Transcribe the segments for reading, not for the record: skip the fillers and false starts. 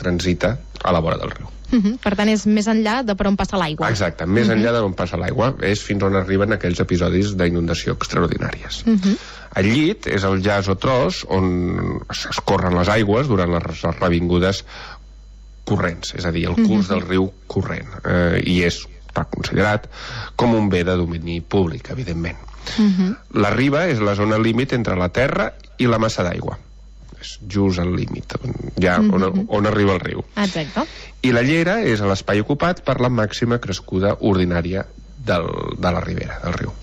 transita a la vora del riu. Per tant, és més enllà de per on passa l'aigua. Exacte, més enllà d'on passa l'aigua. És fins on arriben aquells episodis d'inundació extraordinàries. El llit és el llaç o tros on es corren les aigües durant les revingudes corrents, és a dir, el curs del riu corrent. I està considerat com un bé de domini públic, evidentment. La riba és la zona límit entre la terra i la massa d'aigua. És just al límit, ja on arriba el riu. Exacte. I la llera és l'espai ocupat per la màxima crescuda ordinària de la ribera, del riu.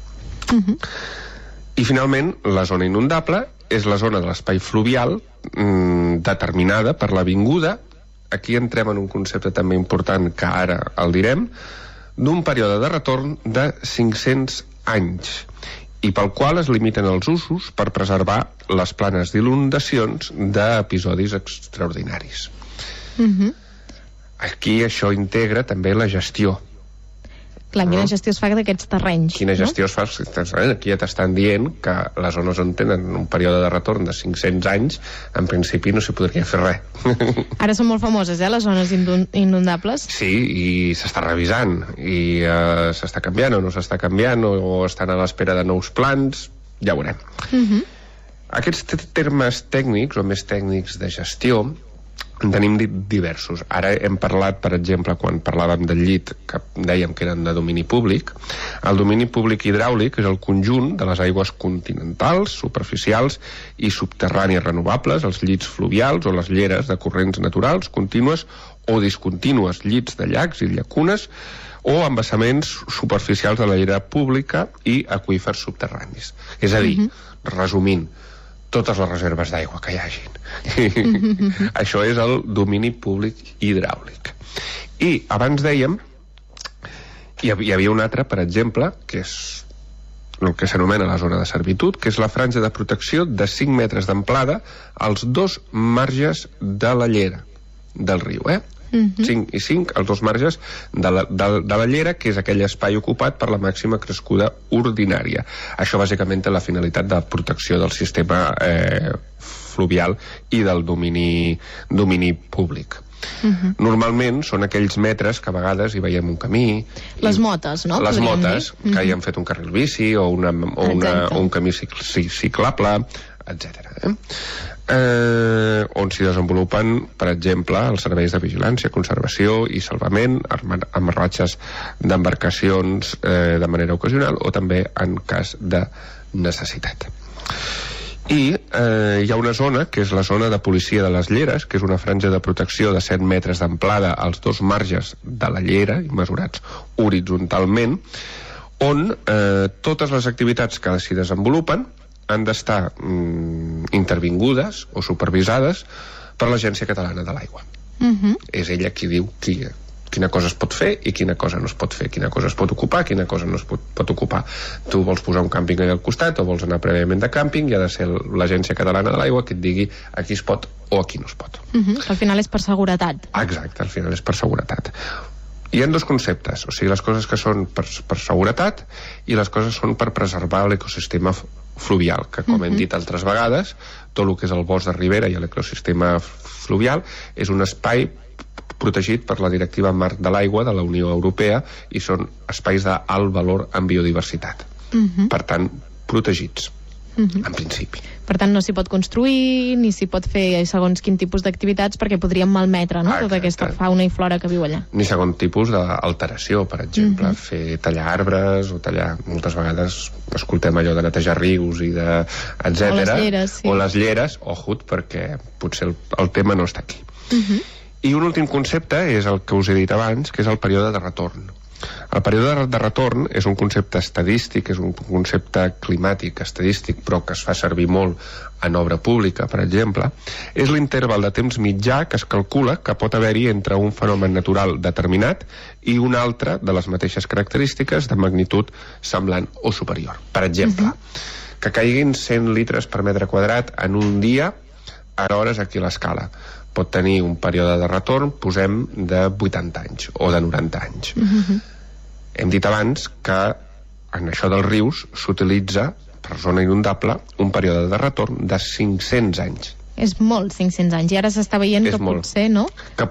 I finalment, la zona inundable és la zona de l'espai fluvial determinada per l'avinguda. Aquí entrem en un concepte també important que ara el direm, d'un període de retorn de 500 anys i pel qual es limiten els usos per preservar les planes d'inundacions d'episodis extraordinaris. Aquí això integra també la gestió. Clar, quina gestió es fa d'aquests terrenys? Quina gestió es fa? Aquí ja t'estan dient que les zones on tenen un període de retorn de 500 anys, en principi no s'hi podria fer res. Ara són molt famoses, les zones inundables? Sí, i s'està revisant, i s'està canviant o no s'està canviant, o estan a l'espera de nous plans, ja ho veurem. Aquests termes tècnics, o més tècnics de gestió, en tenim diversos. Ara hem parlat, per exemple, quan parlàvem del llit, que dèiem que eren de domini públic. El domini públic hidràulic és el conjunt de les aigües continentals, superficials i subterrànies renovables, els llits fluvials o les lleres de corrents naturals, contínues o discontínues, llits de llacs i llacunes, o embassaments superficials de la llera pública i aqüífers subterranis. És a dir, resumint, totes les reserves d'aigua que hi hagin. Això és el domini públic hidràulic. I abans dèiem, hi havia un altre, per exemple, que és el que s'anomena la zona de servitud, que és la franja de protecció de 5 metres d'amplada als 2 marges de la llera del riu, 5 i 5, els 2 marges de la llera, que és aquell espai ocupat per la màxima crescuda ordinària. Això bàsicament té la finalitat de protecció del sistema fluvial i del domini públic. Normalment són aquells metres que a vegades hi veiem un camí. Les motes, no? Les motes, que hi han fet un carril bici o un camí ciclable, etc. On s'hi desenvolupen, per exemple, els serveis de vigilància, conservació i salvament, amarratges d'embarcacions de manera ocasional o també en cas de necessitat. I hi ha una zona, que és la zona de policia de les lleres, que és una franja de protecció de 7 metres d'amplada als 2 marges de la llera, mesurats horitzontalment, on totes les activitats que s'hi desenvolupen han d'estar intervingudes o supervisades per l'Agència Catalana de l'Aigua. És ella qui diu quina cosa es pot fer i quina cosa no es pot fer, quina cosa es pot ocupar, quina cosa no es pot ocupar. Tu vols posar un càmping allà al costat o vols anar prèviament de càmping, i ha de ser l'Agència Catalana de l'Aigua que et digui aquí es pot o aquí no es pot. Al final és per seguretat. Exacte, al final és per seguretat. Hi ha 2 conceptes, o sigui, les coses que són per seguretat i les coses són per preservar l'ecosistema fluvial, que com hem dit altres vegades, tot el que és el bosc de ribera i l'ecosistema fluvial és un espai protegit per la Directiva Marc de l'Aigua de la Unió Europea i són espais d'alt valor en biodiversitat. Per tant, protegits, en principi. Per tant, no s'hi pot construir, ni s'hi pot fer segons quin tipus d'activitats, perquè podríem malmetre, no?, tota aquesta fauna i flora que viu allà. Ni segon tipus d'alteració, per exemple, tallar arbres o tallar... Moltes vegades escoltem allò de netejar rius i de... etcètera. O les lleres, sí. O les lleres, ojut, perquè potser el tema no està aquí. I un últim concepte és el que us he dit abans, que és el període de retorn. El període de retorn és un concepte estadístic, és un concepte climàtic estadístic, però que es fa servir molt en obra pública, per exemple. És l'interval de temps mitjà que es calcula que pot haver-hi entre un fenomen natural determinat i un altre de les mateixes característiques de magnitud semblant o superior. Per exemple, que caiguin 100 litres per metre quadrat en un dia, ara hores aquí a l'escala. Pot tenir un període de retorn, posem, de 80 anys o de 90 anys. Hem dit abans que en això dels rius s'utilitza, per zona inundable, un període de retorn de 500 anys. És molt, 500 anys. I ara s'està veient que potser, no? Que